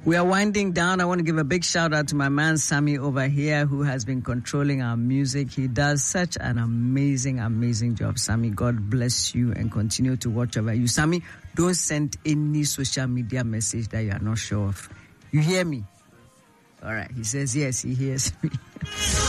We are winding down. I want to give a big shout out to my man Sammy over here, who has been controlling our music. He does such an amazing, amazing job. Sammy, God bless you and continue to watch over you. Sammy, don't send any social media message that you are not sure of. You hear me? All right. He says yes, he hears me.